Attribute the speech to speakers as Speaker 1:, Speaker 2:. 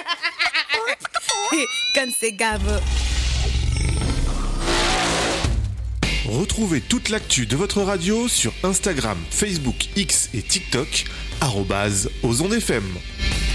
Speaker 1: Quand c'est gave.
Speaker 2: Retrouvez toute l'actu de votre radio sur Instagram, Facebook, X et TikTok, @osondefm.